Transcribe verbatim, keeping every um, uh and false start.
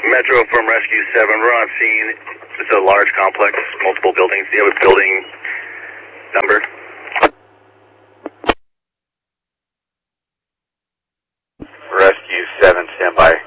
Metro from Rescue seven, we're on scene. It's a large complex, multiple buildings. Do you have a building number? Rescue seven, stand by.